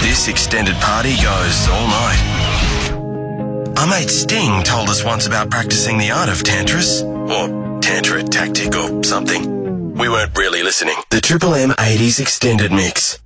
This extended party goes all night. Our mate Sting told us once about practicing the art of tantras, or tantra tactic or something. We weren't really listening. The Triple M 80s Extended Mix.